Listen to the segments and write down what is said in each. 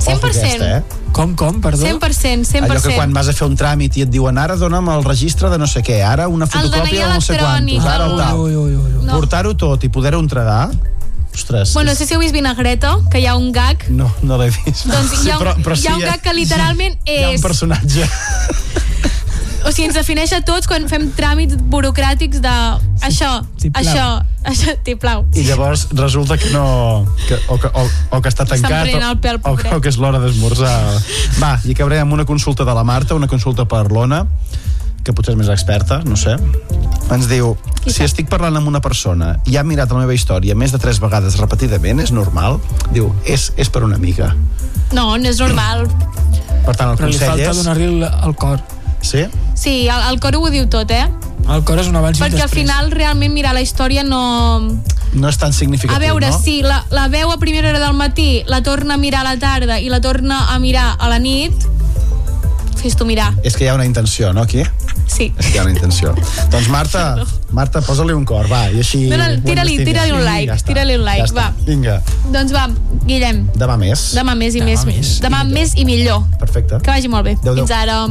100%. Com, perdó? 100%. Allò que quan vas a fer un tràmit i et diuen ara dona'm el registre de no sé què, ara una fotocòpia de no sé quantos, ara el tal. Portar-ho tot i poder-ho entregar. Ostres. Bueno, no sé si heu vist Vinagreta, que hi ha un gag. No l'he vist. Doncs hi ha un gag que literalment és... Hi ha un personatge. O sigui, ens defineix a tots quan fem tràmits burocràtics de això, t'hi plau. I llavors resulta que no... o que està tancat o que és l'hora d'esmorzar. Va, i acabarem amb una consulta de la Marta, una consulta per l'Ona, que potser és més experta, no sé. Ens diu, si estic parlant amb una persona i ha mirat la meva història més de 3 vegades repetidament, és normal? Diu, és per una amiga. No és normal. Per tant, el però consell li falta donar-li el cor. Sí? Sí, el cor ho diu tot, El cor és un abans i un després. Perquè al final realment mirar la història no és tan significatiu, no? A veure, si la veu a primera hora del matí, la torna a mirar a la tarda i la torna a mirar a la nit, fes-t'ho mirar. És que hi ha una intenció, no, aquí? Sí. És que hi ha una intenció. Doncs Marta, posa-li un cor, va, i així... Tira-li un like, ja va. Vinga. Doncs va, Guillem. Demà més. Demà més i més. Demà més i millor. Perfecte. Que vagi molt bé. Adéu. Fins ara.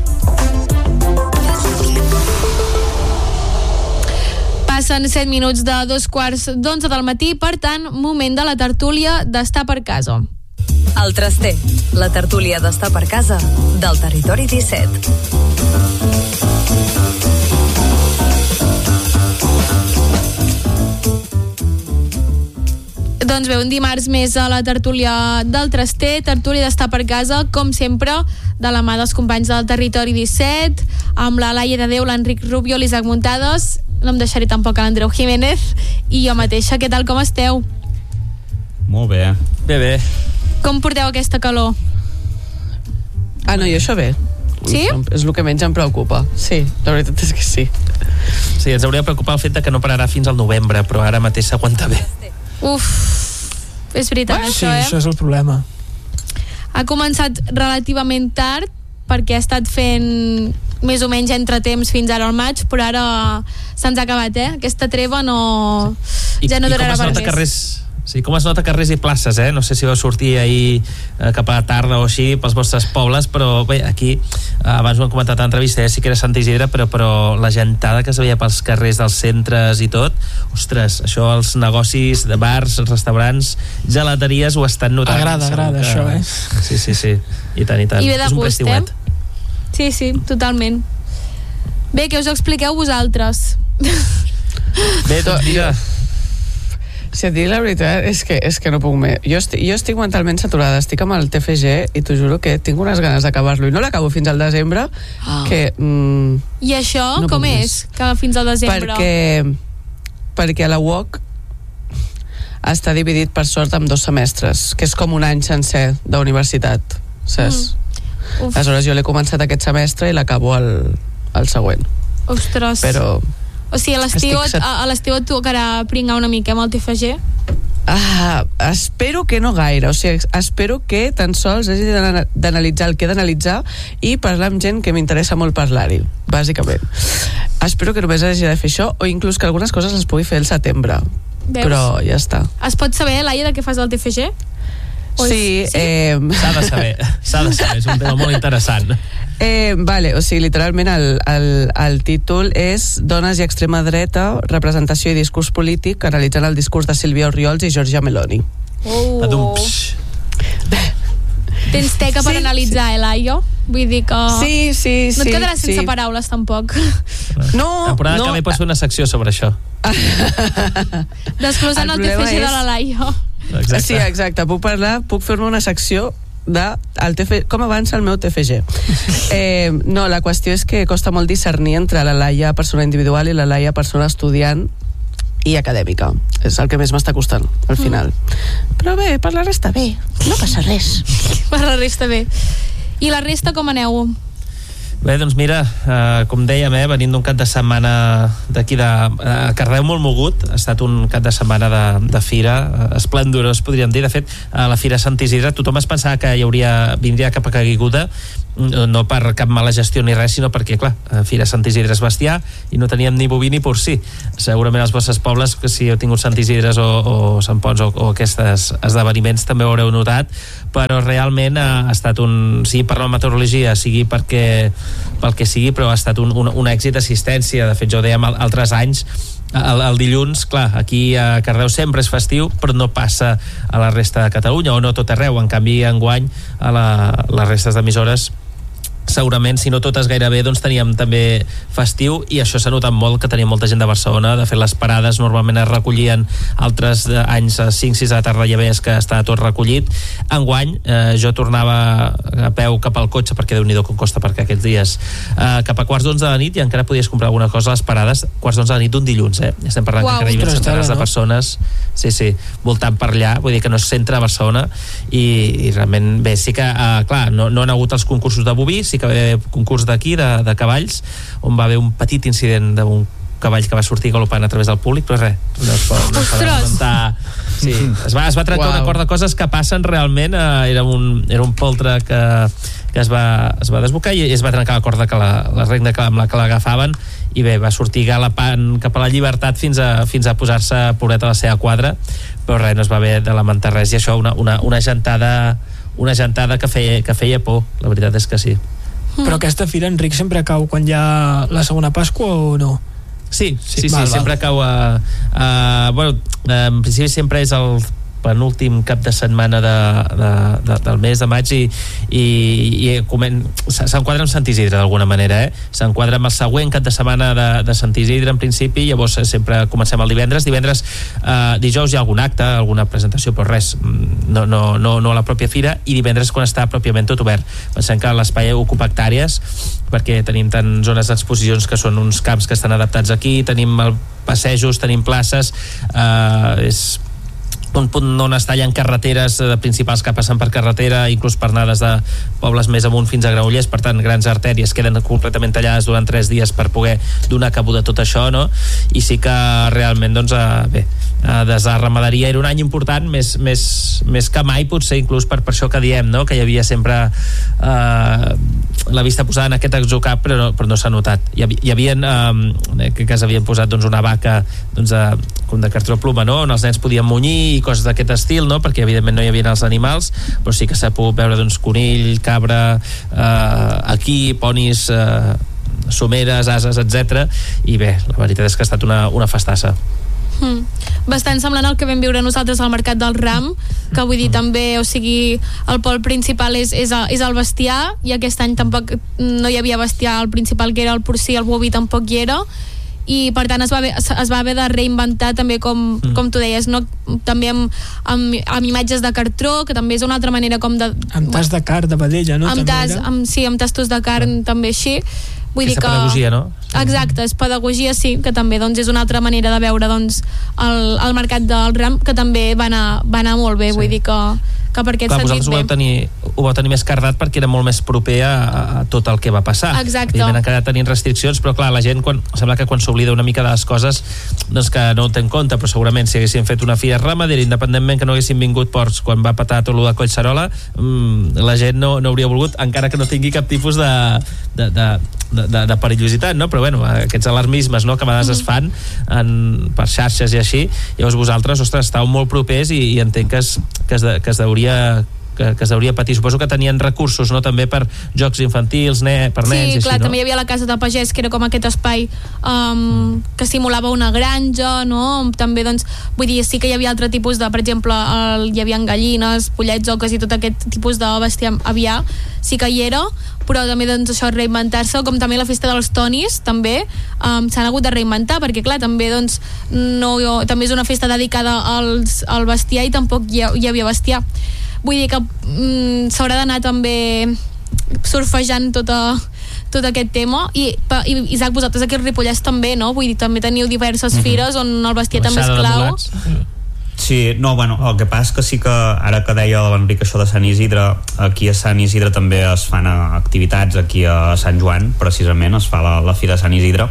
Passen 7 minuts de 2:15 del matí, per tant, moment de la tertúlia d'Estar per Casa. El Traster, la tertúlia d'Estar per Casa del Territori 17. Doncs bé, un dimarts més a la tertúlia del Traster, tertúlia d'Estar per Casa, com sempre, de la mà dels companys del Territori 17, amb la Laia de Déu, l'Enric Rubio, l'Isaac Muntades, no em deixaré tampoc a l'Andreu Jiménez, i jo mateixa. Què tal, com esteu? Molt bé. Bé. Com porteu aquesta calor? No, jo això bé. Sí? És el que menys em preocupa. Sí, la veritat és que sí. Sí, ens hauria de preocupar el fet de que no pararà fins al novembre, però ara mateix s'aguanta bé. És veritat, Sí, això, això és el problema. Ha començat relativament tard, perquè ha estat fent més o menys entre temps fins ara al maig, però ara se'ns ha acabat, Aquesta treva ja no durarà per més. Sí, com es nota carrers i places, No sé si vau sortir ahir cap a la tarda o així pels vostres pobles, però bé, aquí abans ho hem comentat a l'entrevista, sí que era Sant Isidre, però la gentada que es veia pels carrers dels centres i tot, ostres, això els negocis de bars, restaurants, gelateries ho estan notant. Agrada això, Sí. I tant. I ve de és un gust, Sí, totalment. Bé, què us expliqueu vosaltres? Bé, doncs mira... Si et dic la veritat, és que no puc més. Jo estic mentalment saturada, estic amb el TFG i t'ho juro que tinc unes ganes d'acabar-lo i no l'acabo fins al desembre, que... I això, no com és? Que fins al desembre? Perquè a la UOC està dividit, per sort, en 2 semestres, que és com un any sencer d'universitat, saps? Aleshores jo l'he començat aquest semestre i l'acabo el següent. Ostres. Però... O sigui, a l'estiu et tocarà pringar una mica amb el TFG? Espero que no gaire. O sigui, espero que tan sols hagi d'analitzar el que he d'analitzar i parlar amb gent que m'interessa molt parlar-hi, bàsicament. Espero que només hagi de fer això, o inclús que algunes coses les pugui fer al setembre. Veus? Però ja està. Es pot saber, Laia, de què fas al TFG? Sí, s'ha de saber, és un tema molt interessant. Vale, o sigui, literalment el títol és Dones i extrema dreta, representació i discurs polític, analitzant el discurs de Sílvia Orriols i Giorgia Meloni. Tens teca per analitzar, Laia? Vull dir que... Sí. No et quedaràs sense paraules, tampoc. No. Temporada que ve pots fer una secció sobre això. Desglosant el TFG de la Laia. Exacte. Sí, exacte. Puc fer-me una secció de com avança el meu TFG. No, la qüestió és que costa molt discernir entre la Laia persona individual i la Laia persona estudiant i acadèmica. És el que més m'està costant, al final. Però bé, per la resta bé. No passa res. Per la resta bé. I la resta com aneu? Bé, doncs mira, com dèiem, venint d'un cap de setmana d'aquí de Cardedeu molt mogut, ha estat un cap de setmana de fira esplendorós, podríem dir. De fet, a la Fira Sant Isidre tothom es pensava que vindria cap a caiguda no per cap mala gestió ni res, sinó perquè, clar, a Fira Sant Isidre és bestiar i no teníem ni boví ni porcí. Segurament als vostres pobles, que si heu tingut Sant Isidres o Sant Pons o aquests esdeveniments també ho haureu notat, però realment ha estat sí, per la meteorologia, sigui pel que sigui, però ha estat un èxit d'assistència. De fet, jo ho dèiem altres anys, el dilluns, clar, aquí a Cardedeu sempre és festiu, però no passa a la resta de Catalunya, o no tot arreu. En canvi, enguany, a les restes d'emissores segurament, si no totes gairebé, doncs teníem també festiu, i això s'ha notat molt, que teníem molta gent de Barcelona. De fet, les parades normalment es recollien, altres anys a 5-6 de la tarda ja veies que estava tot recollit. Enguany, jo tornava a peu cap al cotxe, perquè Déu-n'hi-do com costa perquè aquests dies, cap a quarts d'11 de la nit, i encara podies comprar alguna cosa a les parades, quarts d'11 de la nit d'un dilluns, estem parlant que encara hi havia centenars de persones voltant per allà, vull dir que no és centre a Barcelona, i realment bé, sí que clar, no han hagut els concursos de boví, sí que va haver concurs d'aquí, de cavalls, on va haver un petit incident d'un cavall que va sortir galopant a través del públic, però res, no es pot lamentar. Sí, es va trencar un acord de coses que passen realment. Era un poltre que es va desbocar i es va trencar la corda, la regna amb la que l'agafaven, i bé, va sortir galopant cap a la llibertat fins a posar-se pobret a la seva quadra, però res, no es va haver de lamentar res, i això una gentada que feia por, la veritat és que sí. Però aquesta fira, Enric, sempre cau quan hi ha la segona Pasqua o no? Sí, sempre cau bueno, en principi sempre és el penúltim cap de setmana del mes de maig, i s'enquadra amb Sant Isidre d'alguna manera, s'enquadra amb el següent cap de setmana de Sant Isidre en principi. Llavors sempre comencem el divendres, dijous hi ha algun acte, alguna presentació, però res, no a la pròpia fira, i divendres quan està pròpiament tot obert. Pensem que l'espai ocupa hectàrees, perquè tenim tant zones d'exposicions que són uns camps que estan adaptats aquí, tenim passejos, tenim places, és un punt on es tallen carreteres principals que passen per carretera, inclús per anar des de pobles més amunt fins a Granollers. Per tant, grans artèries queden completament tallades durant 3 dies per poder donar cabuda a tot això, no? I sí que realment, doncs, bé, des de la ramaderia era un any important, més que mai, potser inclús per això que diem, no? Que hi havia sempre la vista posada en aquest exocap, però no s'ha notat. Hi havien que s'havien posat, doncs, una vaca, doncs, com de cartró ploma, no? On els nens podien munyir i coses d'aquest estil, no? Perquè evidentment no hi havia els animals, però sí que s'ha pogut veure, doncs, conill, cabra, aquí, ponis, someres, ases, etc. I bé, la veritat és que ha estat una festassa. Bastant semblant al que vam viure nosaltres al Mercat del Ram, que vull dir també, o sigui, el pol principal és el bestiar, i aquest any tampoc no hi havia bestiar, el principal que era el porcí, el boví tampoc hi era, i per tant es va haver de reinventar també, com tu deies, no? També amb imatges de cartró, que també és una altra manera com de... Amb tas de carn, de vedella, no? Amb tastos de carn, també així. Vull dir que pedagogia, no? Exacte, és pedagogia, sí, que també, doncs, és una altra manera de veure, doncs, el Mercat del Ram, que també va anar molt bé, vull dir que per aquest sentit bé. Ho vau tenir més cardat perquè era molt més proper a tot el que va passar. Exacte. Han quedat tenint restriccions, però clar, la gent sembla que quan s'oblida una mica de les coses, doncs que no ho té en compte, però segurament si haguessin fet una fira ramadera, independentment que no haguessin vingut ports quan va patar tot el de Collserola, la gent no hauria volgut, encara que no tingui cap tipus de perillositat, no? Però bueno, aquests alarmismes, no?, que a vegades es fan per xarxes i així. Llavors vosaltres, ostres, estàu molt propers, i entenc que es deuria patir. Suposo que tenien recursos, no?, també per jocs infantils, per nens, i clar, així, no? També hi havia la casa de pagès, que era com aquest espai que simulava una granja, no? També, doncs, vull dir, sí que hi havia altre tipus de, per exemple, hi havia gallines, pollets, oques i tot aquest tipus de bestiar aviar, sí que hi era, però també, doncs, això, reinventar-se, com també la festa dels tonis, també s'han hagut de reinventar, perquè clar, també, doncs, també és una festa dedicada al bestiar, i tampoc hi havia bestiar. Vull dir que s'haurà d'anar també surfejant tot aquest tema, i Isaac, vosaltres aquí al Ripollès també, no? Vull dir, també teniu diverses fires on el bestiar també és clau. Sí, no, bueno, el que passa és que sí que ara que deia l'Enric això de Sant Isidre, aquí a Sant Isidre també es fan activitats, aquí a Sant Joan precisament es fa la Fira de Sant Isidre,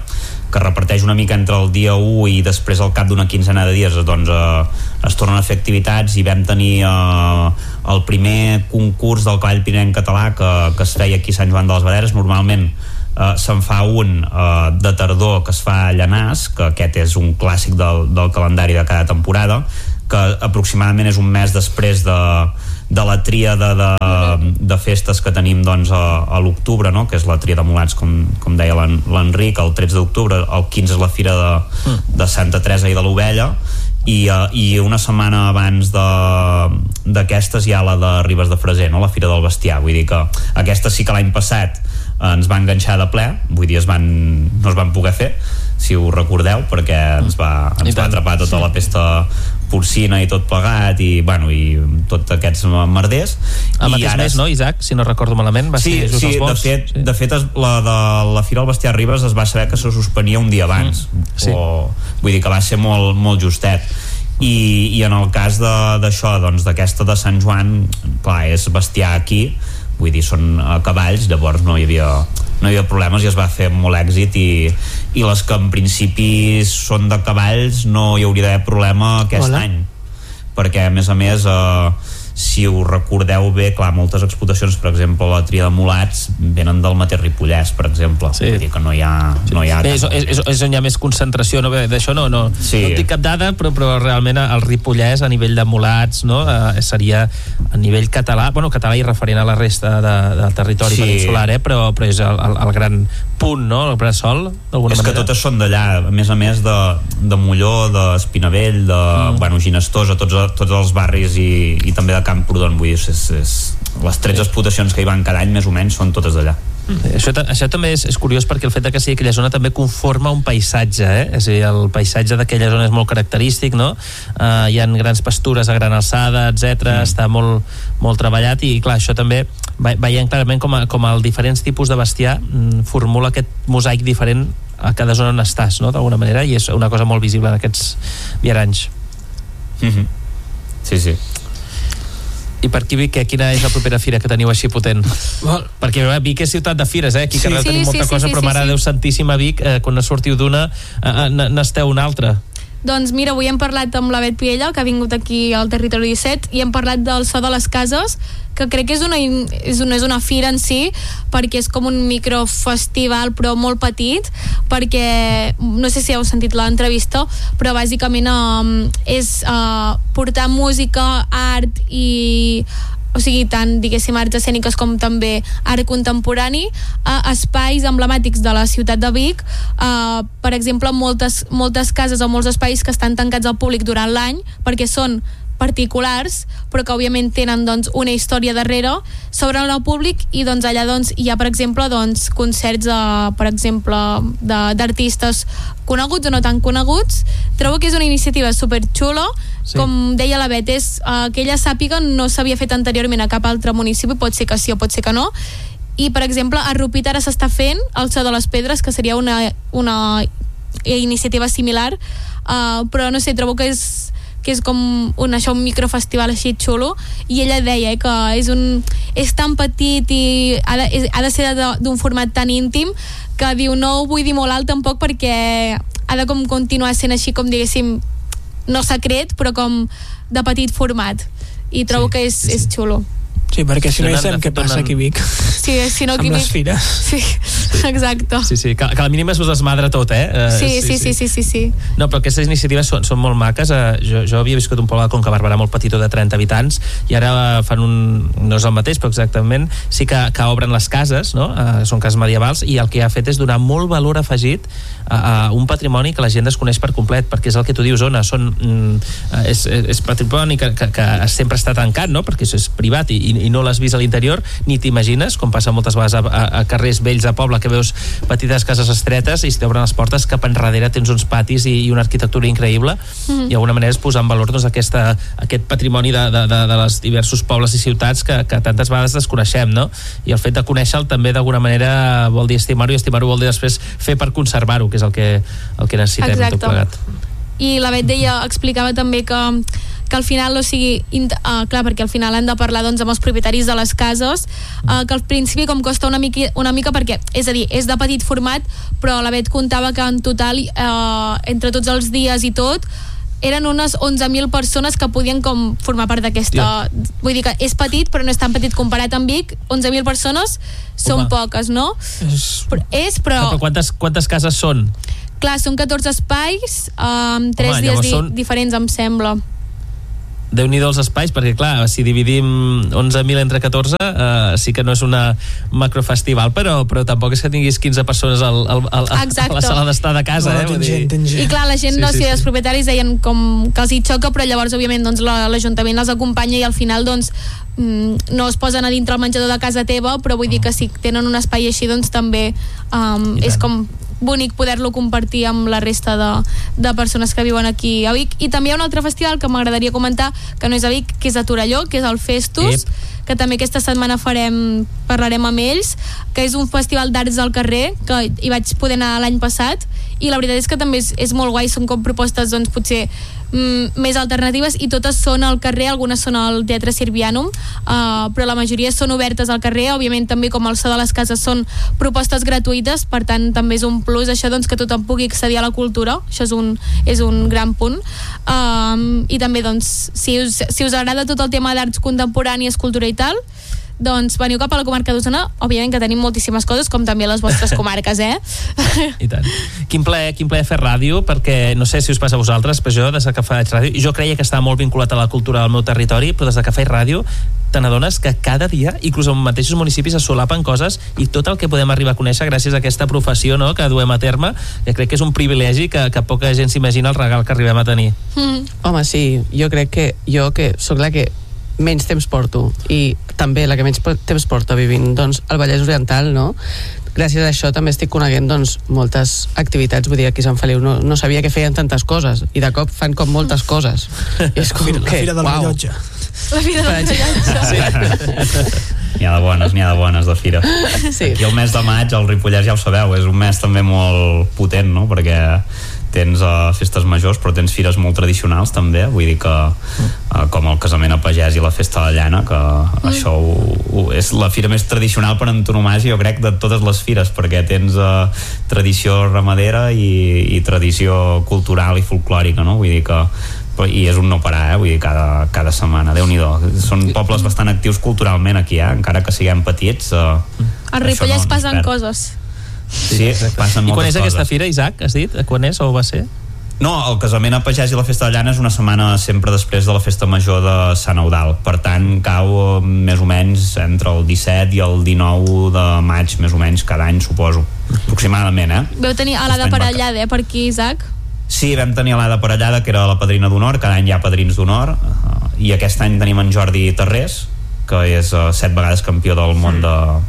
que reparteix una mica entre el dia 1 i després al cap d'una quinzena de dies doncs, es tornen a fer activitats, i vam tenir el primer concurs del cavall pirinenc català que es feia aquí a Sant Joan de les Abaderes. Normalment se'n fa un de tardor que es fa a Llanars, que aquest és un clàssic del calendari de cada temporada, que aproximadament és un mes després de la tríada de festes que tenim doncs, a l'octubre, no? Que és la tríada de mulats, com deia l'Enric, el 13 d'octubre, el 15 és la fira de Santa Teresa i de l'Ovella, i una setmana abans d'aquestes hi ha la de Ribes de Freser, no? La fira del bestiar. Vull dir que aquesta sí que l'any passat ens va enganxar de ple, vull dir, no es van poder fer, si ho recordeu, perquè ens va atrapar tota la pesta porcina i tot plegat, i tots aquests merders. El mateix mes, no, Isaac? Si no recordo malament, va ser just els vols. De fet, la de la Fira del Bestiar Ribes es va saber que se suspenia un dia abans. Vull dir que va ser molt, molt justet. I en el cas d'això, doncs, d'aquesta de Sant Joan, clar, és bestiar aquí, vull dir, són cavalls, llavors no hi havia problemes, i es va fer molt èxit, i les que en principi són de cavalls no hi hauria d'haver problema aquest any, perquè a més si ho recordeu bé, clar, moltes explotacions, per exemple la tria de mulats, venen del mateix Ripollès, per exemple. Vull dir que no hi ha és on hi ha més concentració, no? D'això no tinc cap dada, però realment el Ripollès a nivell de mulats, no? Seria a nivell català, català i referent a la resta del territori peninsular, però és el gran punt, no? El bressol, d'alguna manera. És que totes són d'allà, a més de Molló, d'Espinavell, de Ginestós, tots els barris, i també de Camprodon. Vull dir, les 13 explotacions que hi van cada any més o menys són totes d'allà. Això també és curiós, perquè el fet que sigui aquella zona també conforma un paisatge, és a dir, el paisatge d'aquella zona és molt característic, no? Hi ha grans pastures a gran alçada, etc. Està molt, molt treballat, i clar, això també veiem clarament com els diferents tipus de bestiar formula aquest mosaic diferent a cada zona on estàs, no? D'alguna manera, i és una cosa molt visible en aquests viaranys. Sí. I per aquí, Vic, quina és la propera fira que teniu així potent? Perquè Vic és ciutat de fires, aquí que tenim molta cosa, però mare de Déu santíssima, Vic, quan no sortiu d'una n'esteu una altra. Doncs mira, avui hem parlat amb la Bet Piella, que ha vingut aquí al Territori 17, i hem parlat del So de les Cases, que crec que és una fira en si, perquè és com un microfestival, però molt petit, perquè, no sé si heu sentit l'entrevista, però bàsicament és portar música, art i... o sigui, tant, diguéssim, arts escèniques com també art contemporani a espais emblemàtics de la ciutat de Vic, per exemple, moltes cases o molts espais que estan tancats al públic durant l'any perquè són particulars, però que òbviament tenen doncs, una història darrere, s'obren al públic, i doncs allà doncs, hi ha per exemple doncs, concerts per exemple d'artistes coneguts o no tan coneguts. Trobo que és una iniciativa superxula, com deia la Bet, és que ella sàpiga, no s'havia fet anteriorment a cap altre municipi, pot ser que sí o pot ser que no, i per exemple a Rupit ara s'està fent el So de les Pedres, que seria una iniciativa similar, però no sé, trobo que és com un microfestival així xulo, i ella deia que és tan petit i ha de ser d'un format tan íntim que diu, no ho vull dir molt alt tampoc, perquè ha de com continuar sent així, com diguéssim, no secret, però com de petit format, i trobo que és xulo. Sí, perquè si no ja sabem què passa aquí a Vic. Sí, si no aquí amb les fires. Sí, exacte. Sí, que a la mínima es desmadra tot, Sí. No, però aquestes iniciatives són molt maques. Jo havia viscut un poble de Conca Barberà molt petitó de 30 habitants, i ara fan no és el mateix, però exactament sí que obren les cases, no? Són cases medievals, i el que ha fet és donar molt valor afegit a un patrimoni que la gent desconeix per complet, perquè és el que tu dius, Ona, és patrimoni que sempre està tancat, no? Perquè això és privat i no l'has vist a l'interior, ni t'imagines, com passa moltes vegades a carrers vells a poble, que veus petites cases estretes i si t'obren les portes cap enrere tens uns patis i una arquitectura increïble, i d'alguna manera és posar en valor doncs, aquest patrimoni de les diversos pobles i ciutats que tantes vegades desconeixem, no? I el fet de conèixer-lo també d'alguna manera vol dir estimar-ho, i estimar-ho vol dir després fer per conservar-ho, que és el que necessitem. Exacte. Tot plegat. I la Bet explicava també que al final, o sigui, clar, perquè al final han de parlar doncs, amb els propietaris de les cases, que al principi com costa una mica perquè, és a dir, és de petit format, però la Bet contava que en total, entre tots els dies i tot, eren unes 11.000 persones que podien com formar part d'aquesta... Vull dir que és petit, però no és tan petit comparat amb Vic. 11.000 persones són poques, no? Però quantes cases són? Clar, són 14 espais, 3 dies diferents, em sembla. Déu-n'hi-do els espais, perquè clar, si dividim 11.000 entre 14 sí que no és una macrofestival, però tampoc és que tinguis 15 persones a la sala d'estar de casa. I clar, la gent, els propietaris deien com que els hi xoca, però llavors òbviament doncs, l'Ajuntament els acompanya i al final doncs no es posen a dintre el menjador de casa teva, però vull dir que si tenen un espai així doncs també és com bonic poder-lo compartir amb la resta de persones que viuen aquí a Vic. I també hi ha un altre festival que m'agradaria comentar, que no és a Vic, que és a Torelló, que és el Festus, que també aquesta setmana parlarem amb ells, que és un festival d'arts al carrer, que hi vaig poder anar l'any passat, i la veritat és que també és molt guai, són com propostes doncs potser més alternatives i totes són al carrer, algunes són al Teatre Sirvianum, però la majoria són obertes al carrer. Òbviament també com el so de les cases són propostes gratuïtes, per tant també és un plus això doncs, que tothom pugui accedir a la cultura, això és un gran punt. I també doncs, si us agrada tot el tema d'arts contemporànies, cultura i tal, doncs veniu cap a la comarca d'Osona, òbviament que tenim moltíssimes coses, com també a les vostres comarques, I tant. Quin plaer fer ràdio, perquè no sé si us passa a vosaltres, però jo des que faig ràdio, jo creia que estava molt vinculat a la cultura del meu territori, però des que faig ràdio te n'adones que cada dia, inclús en mateixos municipis, es solapen coses i tot el que podem arribar a conèixer gràcies a aquesta professió, no?, que duem a terme, que crec que és un privilegi que poca gent s'imagina el regal que arribem a tenir. Home, sí, jo crec que jo, que sóc la que menys temps porto i també la que menys temps porta vivint doncs al Vallès Oriental, no? Gràcies a això també estic coneguent doncs moltes activitats, vull dir, aquí a Sant Feliu no sabia que feien tantes coses i de cop fan com moltes coses. És com la Fira del Rellotge. La Fira del Rellotge. N'hi ha de bones de fira. Sí. Aquí el mes de maig al Ripollès ja ho sabeu, és un mes també molt potent, no? Perquè tens festes majors però tens fires molt tradicionals també, vull dir que com el casament a pagès i la festa de llana, que això és la fira més tradicional per antonomàsia, jo crec, de totes les fires, perquè tens tradició ramadera i tradició cultural i folclòrica, no? Vull dir que i és un no parar, vull dir, cada setmana, Déu-n'hi-do. Són pobles bastant actius culturalment aquí, encara que siguem petits. Al Ripollès passen coses. Sí, passen moltes coses. I quan és aquesta fira, Isaac, has dit? Quan és o va ser? No, el casament a pagès i la festa de llana és una setmana sempre després de la festa major de Sant Eudald. Per tant, cau més o menys entre el 17 i el 19 de maig, més o menys, cada any, suposo. Aproximadament, Veu tenir Alada Parellada, per aquí, Isaac? Sí, vam tenir Alada Parellada, que era la padrina d'honor, cada any hi ha padrins d'honor, i aquest any tenim en Jordi Tarrés, que és 7 vegades campió del món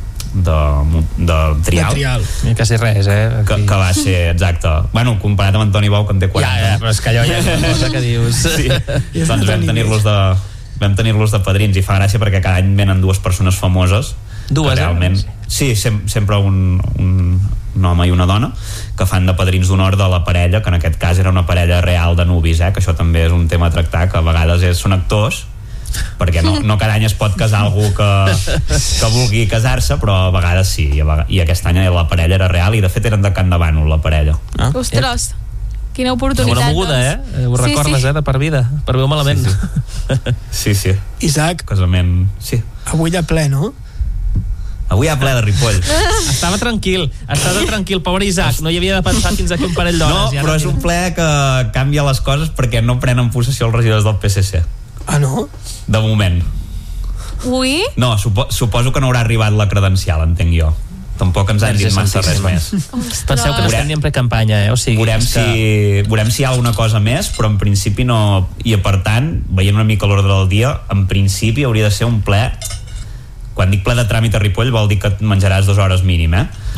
de trial. Quasi res, que va ser, exacte, bueno, comparat amb Antoni Bou, que en té 40. Ja, però és que allò ja és una cosa que dius. Sí. Doncs vam tenir-los de padrins, i fa gràcia perquè cada any venen 2 persones famoses. Dues, realment, sí, sempre un home i una dona, que fan de padrins d'honor de la parella, que en aquest cas era una parella real de nuvis, que això també és un tema a tractar, que a vegades són actors, perquè no cada any es pot casar algú que vulgui casar-se, però a vegades sí, i aquest any la parella era real, i de fet eren de Can de Bànol, la parella. Ostres, quina oportunitat. Una moguda, ho recordes, de per vida, per bé o malament. Sí. Isaac, casament, sí. Avui hi ha ple, no? Avui hi ha ple de Ripoll. Estava tranquil, pobre Isaac, no hi havia de pensar fins aquí un parell d'hores. No, però és un ple que canvia les coses perquè no prenen possessió els regidors del PSC. Ah, no? De moment. Ui? No, suposo que no haurà arribat la credencial, entenc jo. Tampoc ens han dit massa res més. Penseu que no estem ni en precampanya, o sigui... Veurem si hi ha alguna cosa més, però en principi no... I per tant, veient una mica l'ordre del dia, en principi hauria de ser un ple... Quan dic ple de tràmit a Ripoll vol dir que et menjaràs 2 hores mínim,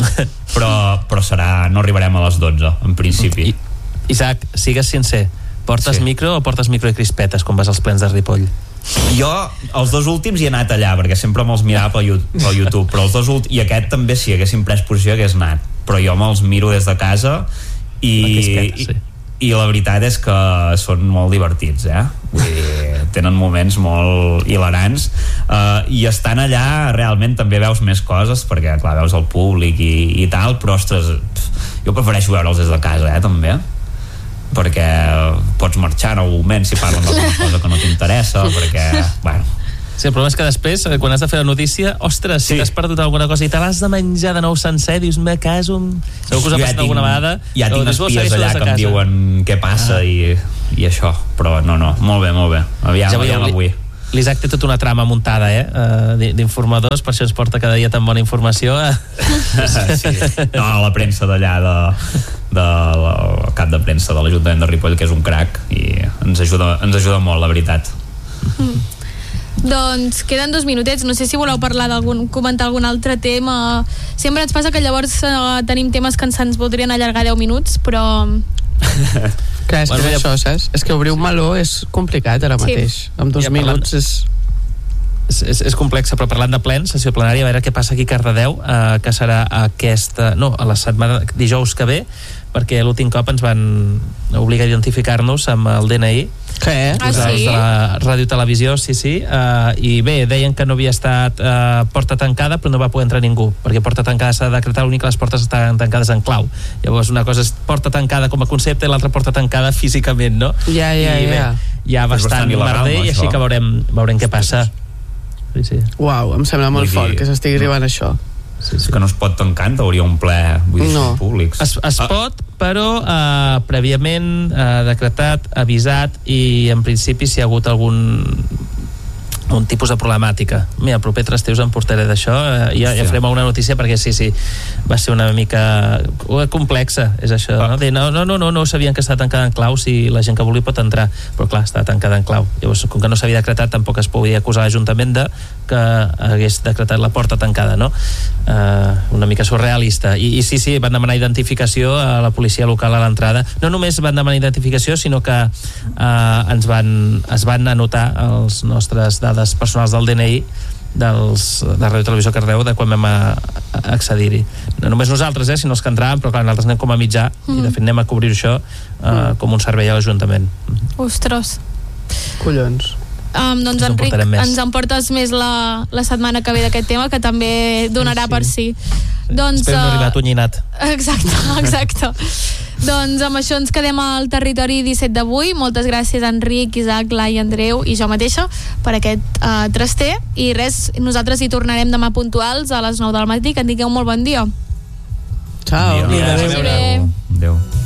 però serà... No arribarem a les 12, en principi. Isaac, sigues sincer. Portes micro o portes micro i crispetes quan vas als plens de Ripoll? Jo, els 2 últims hi he anat allà, perquè sempre me'ls mirava pel YouTube, però els 2 últims, i aquest també si haguéssim pres posició hagués anat, però jo me'ls miro des de casa i i la veritat és que són molt divertits, vull dir, tenen moments molt hilarants, i estant allà realment també veus més coses, perquè clar, veus el públic i tal, però ostres, jo prefereixo veure'ls des de casa, també, perquè pots marxar en algun moment si parlen d'alguna cosa que no t'interessa, perquè, bueno. Sí, el problema és que després, quan has de fer la notícia, ostres, si t'has perdut alguna cosa i te l'has de menjar de nou sencer, dius, me caso... Segur que us ha passat alguna vegada. Ja tinc espies allà que em diuen què passa i això, però no, molt bé. Aviam avui. L'Isaac té tota una trama muntada, d'informadors, per això ens porta cada dia tan bona informació. Sí. No, la premsa d'allà, el cap de premsa de l'Ajuntament de Ripoll, que és un crac, i ens ajuda molt, la veritat. Doncs queden 2 minutets, no sé si voleu comentar algun altre tema. Sempre ens passa que llavors tenim temes que se'ns voldrien allargar 10 minuts, però... Clar, és que això, saps? És que obrir un meló és complicat ara mateix. En 2 minuts és complexa, però parlant de plens, sessió plenària, a veure què passa aquí a Cardedeu, que serà a la setmana dijous que ve, perquè l'últim cop ens van obligar a identificar-nos amb el DNI. Què? Sí? De la ràdio-televisió, sí. I bé, deien que no havia estat porta tancada, però no va poder entrar ningú, perquè porta tancada s'ha de decretar, l'únic que les portes estan tancades en clau. Llavors una cosa és porta tancada com a concepte i l'altra porta tancada físicament, no? Ja. Hi ha bastant merder i així que veurem què passa. Sí. Uau, em sembla molt fort que s'estigui arribant això. Sí. És que no es pot tancar en teoria un ple, vull dir, públics. Es pot, però prèviament decretat, avisat, i en principi si hi ha hagut algun tipus de problemàtica. Mira, el proper Trasteus em portaré d'això, ja farem alguna notícia, perquè sí, va ser una mica complexa, és això, no? No sabien que estava tancada en clau, si la gent que vulgui pot entrar, però clar, està tancada en clau. Llavors, com que no s'havia decretat, tampoc es podia acusar l'Ajuntament que hagués decretat la porta tancada, no? Una mica surrealista. I sí, van demanar identificació a la policia local a l'entrada. No només van demanar identificació, sinó que es van anotar els nostres dades personals del DNI de Ràdio Televisió Cardedeu de quan vam accedir-hi. No només nosaltres, sinó els que entràvem, però clar, nosaltres anem com a mitjà i de fet anem a cobrir això com un servei a l'Ajuntament. Ostres. Collons. Doncs Enric, ens en portes més la setmana que ve d'aquest tema, que també donarà per si. Doncs, espero no arribar atonyinat. Exacte. Doncs amb això ens quedem al Territori 17 d'avui. Moltes gràcies Enric, Isaac, Lai, Andreu i jo mateixa per aquest traster, i res, nosaltres hi tornarem demà puntuals a les 9 del matí. Que en tingueu molt bon dia. Ciao. Adéu. Adéu.